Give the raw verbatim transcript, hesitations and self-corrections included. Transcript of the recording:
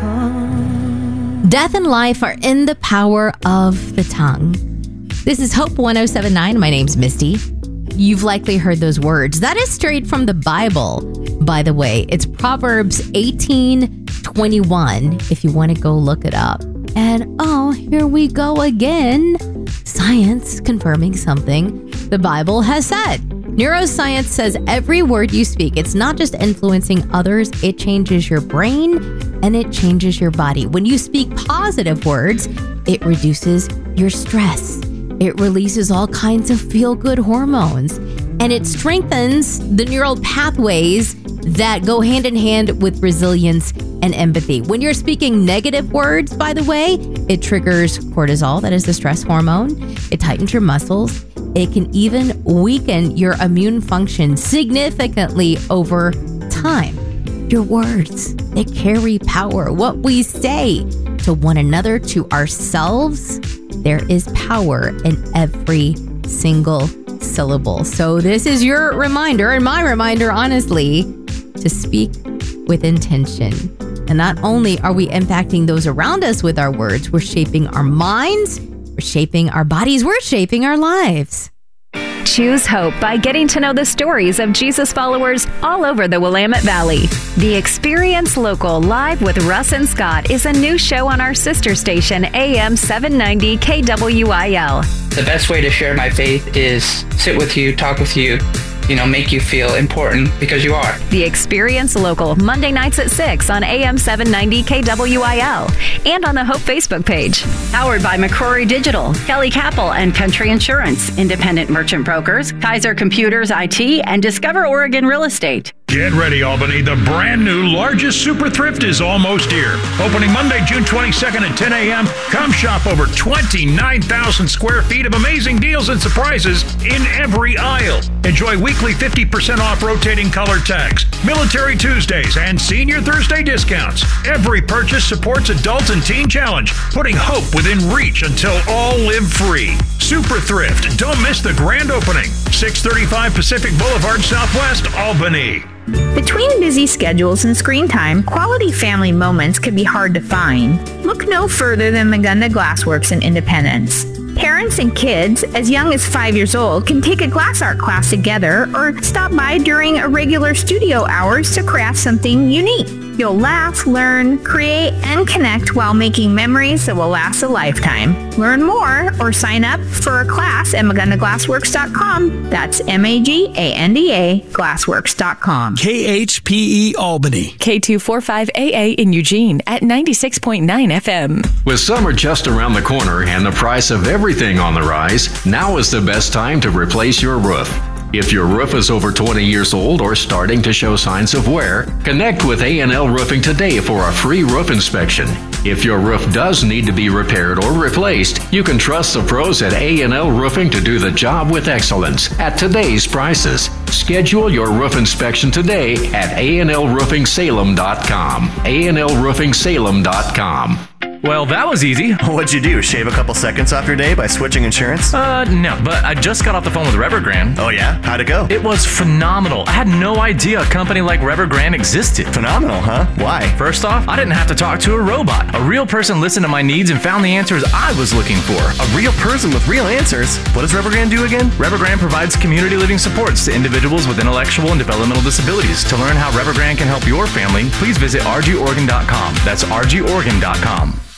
Death and life are in the power of the tongue. This is Hope one oh seven point nine. My name's Misty. You've likely heard those words. That is straight from the Bible, by the way. It's Proverbs eighteen twenty-one, if you want to go look it up. And oh, here we go again. Science confirming something the Bible has said. Neuroscience says every word you speak, it's not just influencing others, it changes your brain and it changes your body. When you speak positive words, it reduces your stress. It releases all kinds of feel-good hormones, and it strengthens the neural pathways that go hand in hand with resilience and empathy. When you're speaking negative words, by the way, it triggers cortisol, that is the stress hormone. It tightens your muscles. It can even weaken your immune function significantly over time. Your words, they carry power. What we say to one another, to ourselves, there is power in every single syllable. So this is your reminder, and my reminder, honestly, to speak with intention. And not only are we impacting those around us with our words, we're shaping our minds, we're shaping our bodies, we're shaping our lives. Choose hope by getting to know the stories of Jesus followers all over the Willamette Valley. The Experience Local Live with Russ and Scott is a new show on our sister station, A M seven ninety K W I L. The best way to share my faith is sit with you, talk with you, you know, make you feel important because you are. The Experience Local, Monday nights at six on A M seven ninety K W I L and on the Hope Facebook page. Powered by McCrory Digital, Kelly Capel and Country Insurance, Independent Merchant Brokers, Kaiser Computers I T, and Discover Oregon Real Estate. Get ready, Albany. The brand new largest super thrift is almost here. Opening Monday, June twenty-second at ten a.m. Come shop over twenty-nine thousand square feet of amazing deals and surprises in every aisle. Enjoy weekly fifty percent off rotating color tags, Military Tuesdays, and Senior Thursday discounts. Every purchase supports Adult and Teen Challenge, putting hope within reach until all live free. Super Thrift. Don't miss the grand opening. six thirty-five Pacific Boulevard, Southwest, Albany. Between busy schedules and screen time, quality family moments can be hard to find. Look no further than Magunda Glassworks in Independence. Parents and kids as young as five years old can take a glass art class together or stop by during a regular studio hours to craft something unique. You'll laugh, learn, create, and connect while making memories that will last a lifetime. Learn more or sign up for a class at magunda glassworks dot com. That's M A G A N D A glassworks dot com. K H P E Albany. K two forty-five A A in Eugene at ninety-six point nine F M. With summer just around the corner and the price of everything on the rise, now is the best time to replace your roof. If your roof is over twenty years old or starting to show signs of wear, connect with A and L Roofing today for a free roof inspection. If your roof does need to be repaired or replaced, you can trust the pros at A and L Roofing to do the job with excellence at today's prices. Schedule your roof inspection today at A and L roofing salem dot com. A and L roofing salem dot com. Well, that was easy. What'd you do? Shave a couple seconds off your day by switching insurance? Uh, no, but I just got off the phone with Evergrande. Oh, yeah? How'd it go? It was phenomenal. I had no idea a company like Evergrande existed. Phenomenal, huh? Why? First off, I didn't have to talk to a robot. A real person listened to my needs and found the answers I was looking for. A real person with real answers? What does Evergrande do again? Evergrande provides community living supports to individuals with intellectual and developmental disabilities. To learn how Evergrande can help your family, please visit r g oregon dot com. That's r g oregon dot com.